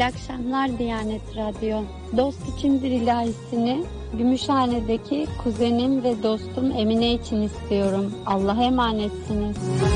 İyi akşamlar Diyanet Radyo. Dost içindir ilahisini Gümüşhane'deki kuzenim ve dostum Emine için istiyorum. Allah'a emanetsiniz.